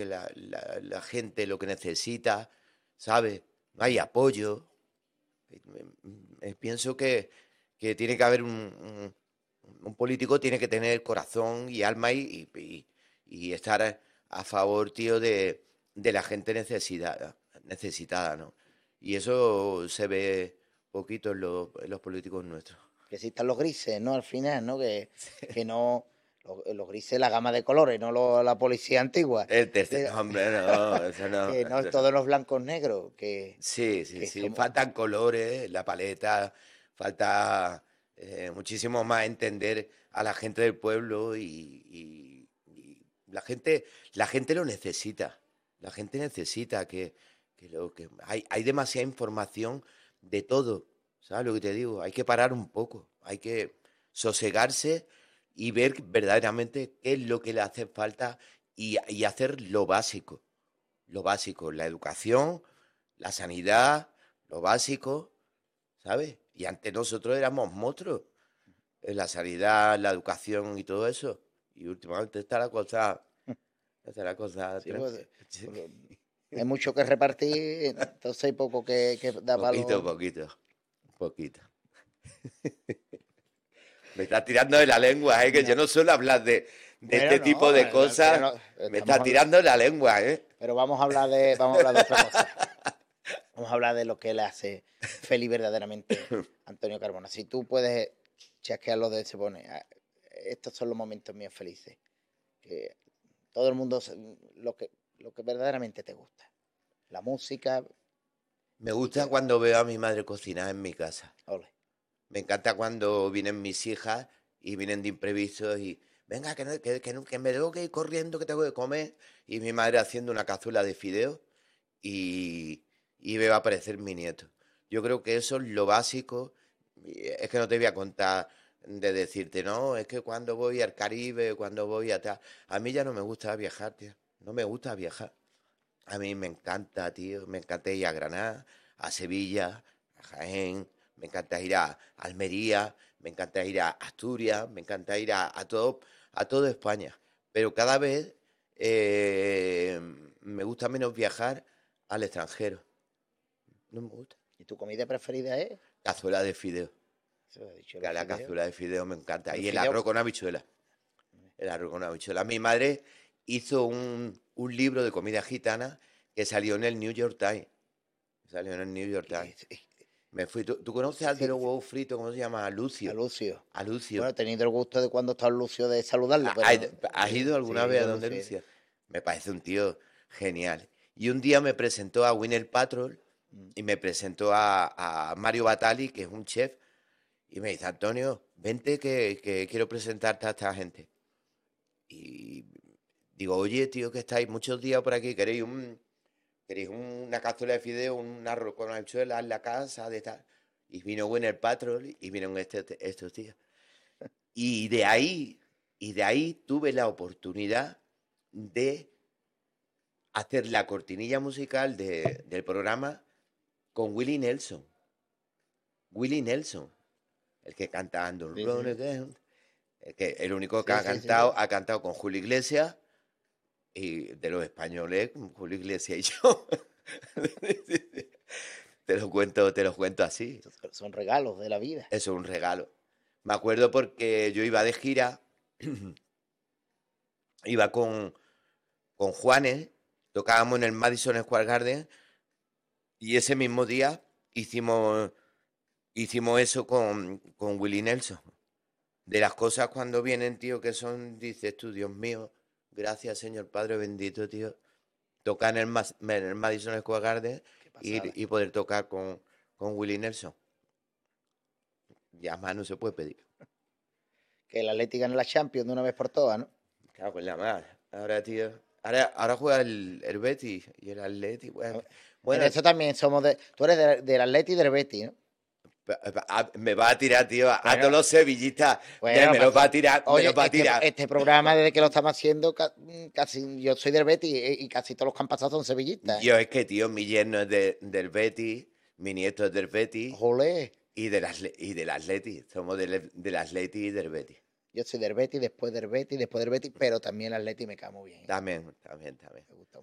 la gente lo que necesita, ¿sabes? No hay apoyo. Pienso que tiene que haber un político, tiene que tener corazón y alma y estar a favor, tío, de la gente necesitada, ¿no? Y eso se ve poquito en los políticos nuestros. Que existan los grises, ¿no? Al final, ¿no? Que no... Los grises, la gama de colores, no la policía antigua. El tercer, hombre, no, eso no. Que no todos los blancos negros, Sí, que sí. somos... Faltan colores, la paleta, falta muchísimo más entender a la gente del pueblo y la gente lo necesita. La gente necesita que hay demasiada información de todo. ¿Sabes lo que te digo? Hay que parar un poco, hay que sosegarse y ver verdaderamente qué es lo que le hace falta y hacer lo básico, la educación, la sanidad, lo básico, ¿sabes? Y antes nosotros éramos monstruos en la sanidad, la educación y todo eso. Y últimamente está la cosa Sí, pues, sí. hay mucho que repartir, entonces hay poco que da Poquito. Me está tirando de la lengua, ¿eh? Que yo no suelo hablar de bueno, este tipo de cosas. Me está tirando de la lengua, ¿eh? Pero vamos a hablar de otra cosa. Vamos a hablar de lo que le hace feliz verdaderamente a Antonio Carmona. Si tú puedes chasquearlo de se pone, estos son los momentos míos felices. Que todo el mundo, lo que verdaderamente te gusta. La música. Me gusta cuando veo a mi madre cocinar en mi casa. Ole. Me encanta cuando vienen mis hijas y vienen de imprevisto y venga, que me tengo que ir corriendo, que tengo que comer. Y mi madre haciendo una cazuela de fideos y me va a aparecer mi nieto. Yo creo que eso es lo básico. Es que no te voy a contar de decirte, no, es que cuando voy al Caribe, cuando voy a tal... A mí ya no me gusta viajar, tío. No me gusta viajar. A mí me encanta, tío. Me encanta ir a Granada, a Sevilla, a Jaén. Me encanta ir a Almería. Me encanta ir a Asturias. Me encanta ir a todo España. Pero cada vez me gusta menos viajar al extranjero. No me gusta. ¿Y tu comida preferida es? Cazuela de fideo. Se lo he dicho, La cazuela de fideo me encanta. El Y el fideo. arroz con habichuela. El arroz con habichuela. Mi madre hizo un libro de comida gitana que salió en el New York Times. Salió en el New York Times. Me fui. ¿Tú conoces al de los huevos fritos? ¿Cómo se llama? A Lucio. A Lucio. A Lucio. Bueno, he tenido el gusto de cuando está Lucio de saludarlo. Pero, ¿Has ido alguna vez a donde Lucio? Me parece un tío genial. Y un día me presentó a Winner Patrol y me presentó a Mario Batali, que es un chef, y me dice, Antonio, vente que quiero presentarte a esta gente. Y digo, oye, tío, que estáis muchos días por aquí, ¿queréis una cazuela de fideo, un arroz con habichuelas en la casa, de tal? Y vino Winner Patrol y vinieron estos tíos. Y de ahí tuve la oportunidad de hacer la cortinilla musical del programa con Willie Nelson. Willie Nelson, el que canta Andon Run Again, el único que ha cantado con Julio Iglesias y de los españoles, Julio Iglesias y yo. Te lo cuento así. Son regalos de la vida. Eso es un regalo. Me acuerdo porque yo iba de gira, iba con Juanes, tocábamos en el Madison Square Garden y ese mismo día hicimos eso con Willie Nelson. De las cosas cuando vienen, tío, que son, dices tú, Dios mío, gracias Señor Padre bendito, tío, tocar en el Madison Square Garden y poder tocar con Willie Nelson. Ya más no se puede pedir. Que el Atlético gane la Champions de una vez por todas, ¿no? Claro, pues la madre. Ahora, tío. Ahora juega el Betis y el Atleti. Bueno, en eso también somos de... Tú eres del Atleti y del Betis, ¿no? Me va a tirar, tío, a todos los sevillistas. Bueno, me los va a tirar. Oye, me los va a tirar. Este programa, desde que lo estamos haciendo, casi yo soy del Betis y casi todos los que han pasado son sevillistas. Yo es que, tío, mi yerno es del Betis, mi nieto es del Betis. Jolé. Y del Atleti. Somos del Atleti y del Betis. Yo soy del Betis, después del Betis, pero también el Atleti me cae muy bien. También. Me gusta.